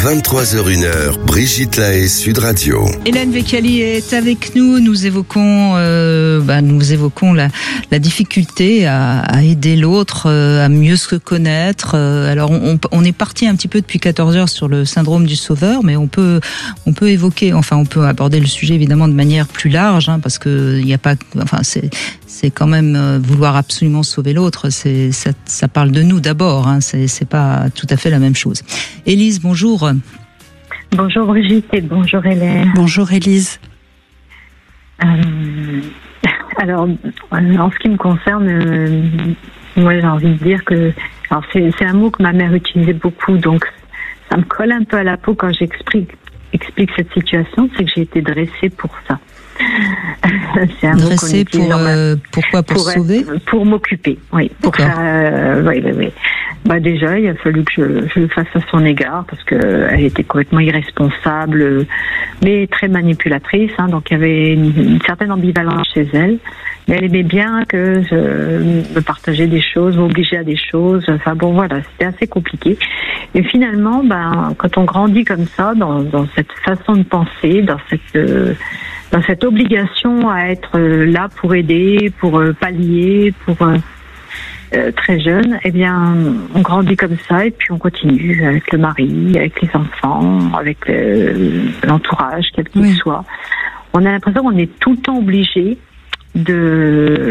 23h01, Brigitte Lahaie, Sud Radio. Hélène Vecchiali est avec nous. Nous évoquons la difficulté à aider l'autre, à mieux se connaître. Alors, on est parti un petit peu depuis 14h sur le syndrome du sauveur, mais on peut aborder le sujet évidemment de manière plus large, parce que il y a pas, c'est quand même vouloir absolument sauver l'autre. Ça parle de nous d'abord. C'est pas tout à fait la même chose. Élise, bonjour. Bonjour Brigitte et bonjour Hélène. Bonjour Élise. Alors, en ce qui me concerne, moi j'ai envie de dire que, alors c'est un mot que ma mère utilisait beaucoup, donc ça me colle un peu à la peau quand j'explique cette situation, c'est que j'ai été dressée pour ça. C'est un dressée pourquoi? Pour sauver? Pour m'occuper, oui. Pour ça, oui. Déjà, il a fallu que je le fasse à son égard parce que elle était complètement irresponsable, mais très manipulatrice. Donc il y avait une certaine ambivalence chez elle. Mais elle aimait bien que je me partageais des choses, m'obligeais à des choses. C'était assez compliqué. Et finalement, quand on grandit comme ça, dans cette façon de penser, dans cette obligation à être là pour aider, pour pallier, pour très jeune, on grandit comme ça et puis on continue avec le mari, avec les enfants, avec l'entourage, quel qu'il soit. On a l'impression qu'on est tout le temps obligé de